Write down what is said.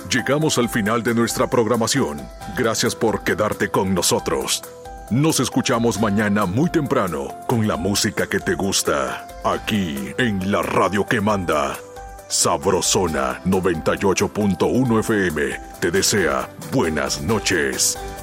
Llegamos al final de nuestra programación. Gracias por quedarte con nosotros. Nos escuchamos mañana muy temprano con la música que te gusta. Aquí en la radio que manda. Sabrosona 98.1 FM te desea buenas noches.